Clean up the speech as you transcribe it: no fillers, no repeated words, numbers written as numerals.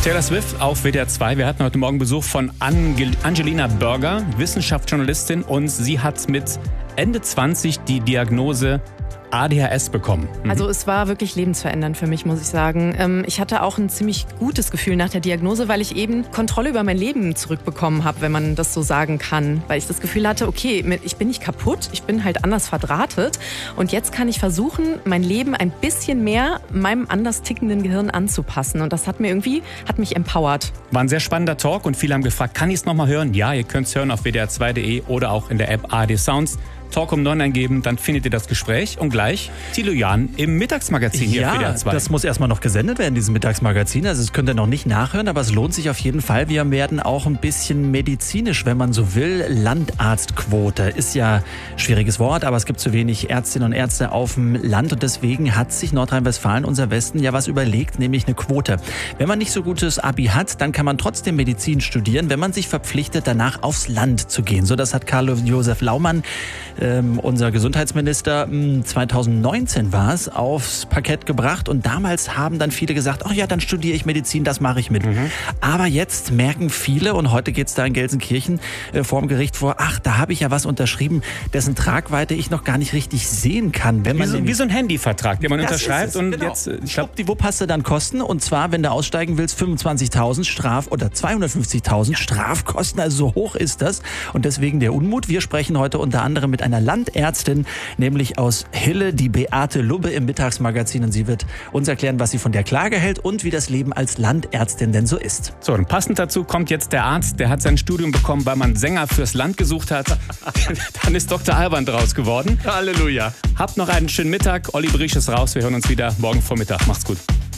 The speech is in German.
Taylor Swift auf WDR 2. Wir hatten heute Morgen Besuch von Angelina Burger, Wissenschaftsjournalistin, und sie hat mit Ende 20 die Diagnose ADHS bekommen. Also es war wirklich lebensverändernd für mich, muss ich sagen. Ich hatte auch ein ziemlich gutes Gefühl nach der Diagnose, weil ich eben Kontrolle über mein Leben zurückbekommen habe, wenn man das so sagen kann. Weil ich das Gefühl hatte, okay, ich bin nicht kaputt, ich bin halt anders verdrahtet. Und jetzt kann ich versuchen, mein Leben ein bisschen mehr meinem anders tickenden Gehirn anzupassen. Und das hat mich empowert. War ein sehr spannender Talk und viele haben gefragt, kann ich es nochmal hören? Ja, ihr könnt es hören auf wdr2.de oder auch in der App ARD Sounds. Talk um 9 eingeben, dann findet ihr das Gespräch und gleich Thilo Jahn im Mittagsmagazin hier auf WDR 2. Das muss erstmal noch gesendet werden, diesem Mittagsmagazin. Also das könnt ihr noch nicht nachhören, aber es lohnt sich auf jeden Fall. Wir werden auch ein bisschen medizinisch, wenn man so will. Landarztquote ist ja ein schwieriges Wort, aber es gibt zu wenig Ärztinnen und Ärzte auf dem Land und deswegen hat sich Nordrhein-Westfalen, unser Westen, ja was überlegt, nämlich eine Quote. Wenn man nicht so gutes Abi hat, dann kann man trotzdem Medizin studieren, wenn man sich verpflichtet, danach aufs Land zu gehen. So, das hat Karl-Josef Laumann, unser Gesundheitsminister, 2019 war es, aufs Parkett gebracht und damals haben dann viele gesagt, ach ja, dann studiere ich Medizin, das mache ich mit. Aber jetzt merken viele, und heute geht es da in Gelsenkirchen vor dem Gericht vor, ach, da habe ich ja was unterschrieben, dessen Tragweite ich noch gar nicht richtig sehen kann. Wenn man wie so ein Handyvertrag, den man unterschreibt. Und genau. jetzt, Schwuppdiwupp hast du dann Kosten, und zwar, wenn du aussteigen willst, 25.000 oder 250.000 Strafkosten, also so hoch ist das. Und deswegen der Unmut. Wir sprechen heute unter anderem mit einer Landärztin, nämlich aus Hille, die Beate Lubbe im Mittagsmagazin, und sie wird uns erklären, was sie von der Klage hält und wie das Leben als Landärztin denn so ist. So, und passend dazu kommt jetzt der Arzt, der hat sein Studium bekommen, weil man Sänger fürs Land gesucht hat. Dann ist Dr. Alban draus geworden. Halleluja. Habt noch einen schönen Mittag. Olli Briesch ist raus. Wir hören uns wieder morgen Vormittag. Macht's gut.